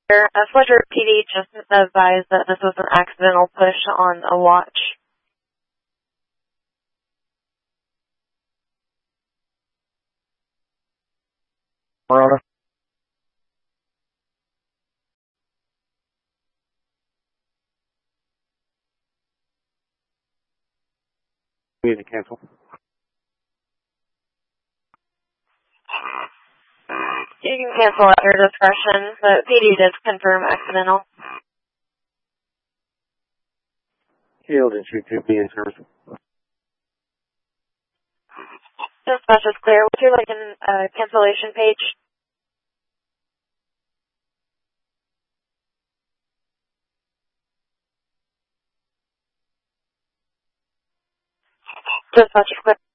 Fletcher PD just advised that this was an accidental push on a watch. Morona. We need to cancel. You can cancel at your discretion, but PD did confirm accidental. Shield and shoot 2B in service. Dispatch is clear. Would you like a cancellation page? Dispatch is clear.